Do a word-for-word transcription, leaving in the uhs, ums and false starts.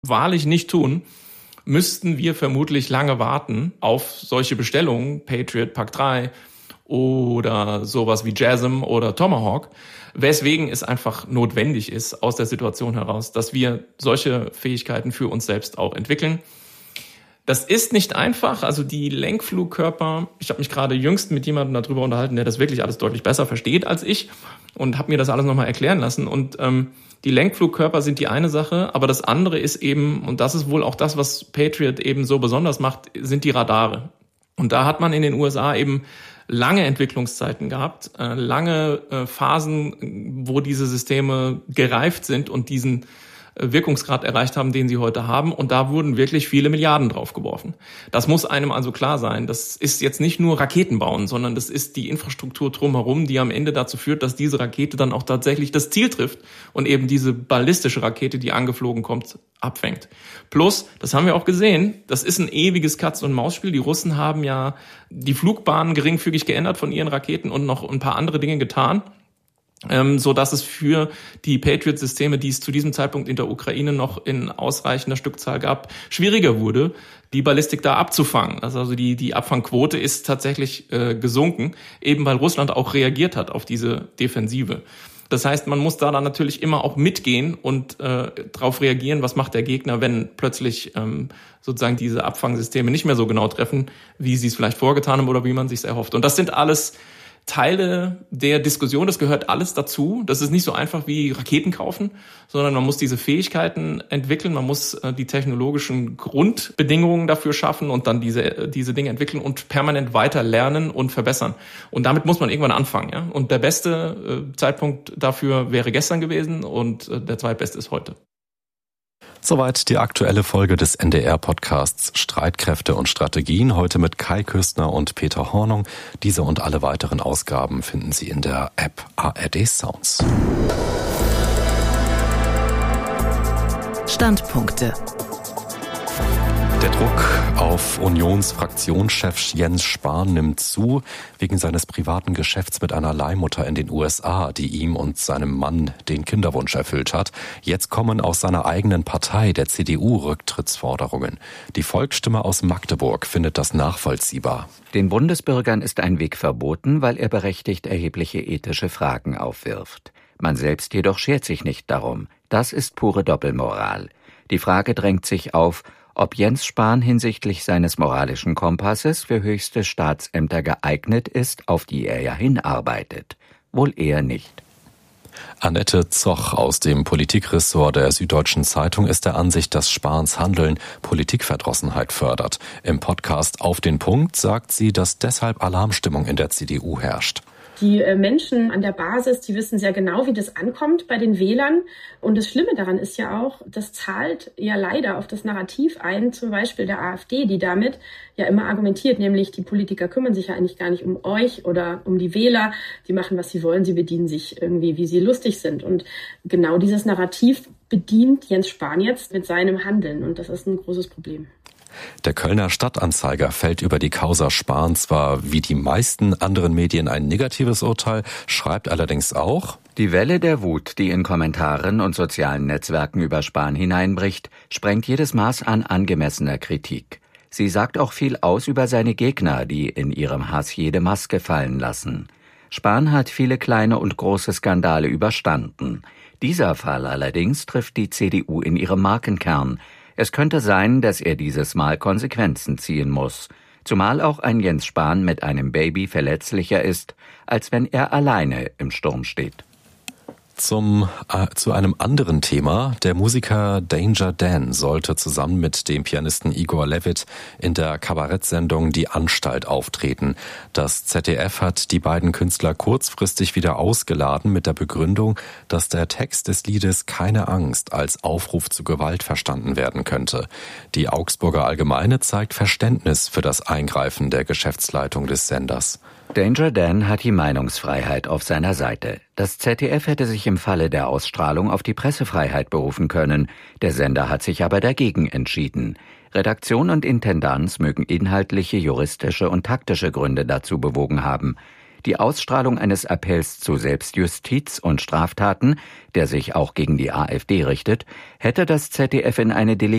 wahrlich nicht tun, müssten wir vermutlich lange warten auf solche Bestellungen, Patriot, P A C drei oder sowas wie JASSM oder Tomahawk, weswegen es einfach notwendig ist aus der Situation heraus, dass wir solche Fähigkeiten für uns selbst auch entwickeln. Das ist nicht einfach, also die Lenkflugkörper, ich habe mich gerade jüngst mit jemandem darüber unterhalten, der das wirklich alles deutlich besser versteht als ich und habe mir das alles nochmal erklären lassen und ähm, die Lenkflugkörper sind die eine Sache, aber das andere ist eben, und das ist wohl auch das, was Patriot eben so besonders macht, sind die Radare. Und da hat man in den U S A eben lange Entwicklungszeiten gehabt, äh, lange äh, Phasen, wo diese Systeme gereift sind und diesen Wirkungsgrad erreicht haben, den sie heute haben. Und da wurden wirklich viele Milliarden drauf geworfen. Das muss einem also klar sein. Das ist jetzt nicht nur Raketen bauen, sondern das ist die Infrastruktur drumherum, die am Ende dazu führt, dass diese Rakete dann auch tatsächlich das Ziel trifft und eben diese ballistische Rakete, die angeflogen kommt, abfängt. Plus, das haben wir auch gesehen, das ist ein ewiges Katz-und-Maus-Spiel. Die Russen haben ja die Flugbahnen geringfügig geändert von ihren Raketen und noch ein paar andere Dinge getan. Ähm, so dass es für die Patriot-Systeme, die es zu diesem Zeitpunkt in der Ukraine noch in ausreichender Stückzahl gab, schwieriger wurde, die Ballistik da abzufangen. Also, also die, die Abfangquote ist tatsächlich äh, gesunken, eben weil Russland auch reagiert hat auf diese Defensive. Das heißt, man muss da dann natürlich immer auch mitgehen und äh, darauf reagieren, was macht der Gegner, wenn plötzlich ähm, sozusagen diese Abfangsysteme nicht mehr so genau treffen, wie sie es vielleicht vorgetan haben oder wie man sich erhofft. Und das sind alles Teile der Diskussion, das gehört alles dazu. Das ist nicht so einfach wie Raketen kaufen, sondern man muss diese Fähigkeiten entwickeln, man muss äh, die technologischen Grundbedingungen dafür schaffen und dann diese diese Dinge entwickeln und permanent weiter lernen und verbessern. Und damit muss man irgendwann anfangen. Ja? Und der beste äh, Zeitpunkt dafür wäre gestern gewesen und äh, der zweitbeste ist heute. Soweit die aktuelle Folge des N D R-Podcasts Streitkräfte und Strategien, heute mit Kai Küstner und Peter Hornung. Diese und alle weiteren Ausgaben finden Sie in der App A R D Sounds. Standpunkte. Der Druck auf Unionsfraktionschef Jens Spahn nimmt zu, wegen seines privaten Geschäfts mit einer Leihmutter in den U S A, die ihm und seinem Mann den Kinderwunsch erfüllt hat. Jetzt kommen aus seiner eigenen Partei, der C D U, Rücktrittsforderungen. Die Volksstimme aus Magdeburg findet das nachvollziehbar. Den Bundesbürgern ist ein Weg verboten, weil er berechtigt erhebliche ethische Fragen aufwirft. Man selbst jedoch schert sich nicht darum. Das ist pure Doppelmoral. Die Frage drängt sich auf, ob Jens Spahn hinsichtlich seines moralischen Kompasses für höchste Staatsämter geeignet ist, auf die er ja hinarbeitet. Wohl eher nicht. Annette Zoch aus dem Politikressort der Süddeutschen Zeitung ist der Ansicht, dass Spahns Handeln Politikverdrossenheit fördert. Im Podcast Auf den Punkt sagt sie, dass deshalb Alarmstimmung in der C D U herrscht. Die Menschen an der Basis, die wissen sehr genau, wie das ankommt bei den Wählern. Und das Schlimme daran ist ja auch, das zahlt ja leider auf das Narrativ ein, zum Beispiel der AfD, die damit ja immer argumentiert, nämlich die Politiker kümmern sich ja eigentlich gar nicht um euch oder um die Wähler. Die machen, was sie wollen, sie bedienen sich irgendwie, wie sie lustig sind. Und genau dieses Narrativ bedient Jens Spahn jetzt mit seinem Handeln. Und das ist ein großes Problem. Der Kölner Stadtanzeiger fällt über die Causa Spahn zwar wie die meisten anderen Medien ein negatives Urteil, schreibt allerdings auch: Die Welle der Wut, die in Kommentaren und sozialen Netzwerken über Spahn hineinbricht, sprengt jedes Maß an angemessener Kritik. Sie sagt auch viel aus über seine Gegner, die in ihrem Hass jede Maske fallen lassen. Spahn hat viele kleine und große Skandale überstanden. Dieser Fall allerdings trifft die C D U in ihrem Markenkern. Es könnte sein, dass er dieses Mal Konsequenzen ziehen muss, zumal auch ein Jens Spahn mit einem Baby verletzlicher ist, als wenn er alleine im Sturm steht. Zum, äh, zu einem anderen Thema. Der Musiker Danger Dan sollte zusammen mit dem Pianisten Igor Levit in der Kabarettsendung Die Anstalt auftreten. Das Z D F hat die beiden Künstler kurzfristig wieder ausgeladen mit der Begründung, dass der Text des Liedes Keine Angst als Aufruf zu Gewalt verstanden werden könnte. Die Augsburger Allgemeine zeigt Verständnis für das Eingreifen der Geschäftsleitung des Senders. Danger Dan hat die Meinungsfreiheit auf seiner Seite. Das Z D F hätte sich im Falle der Ausstrahlung auf die Pressefreiheit berufen können. Der Sender hat sich aber dagegen entschieden. Redaktion und Intendanz mögen inhaltliche, juristische und taktische Gründe dazu bewogen haben. Die Ausstrahlung eines Appells zu Selbstjustiz und Straftaten, der sich auch gegen die AfD richtet, hätte das Z D F in eine Delegation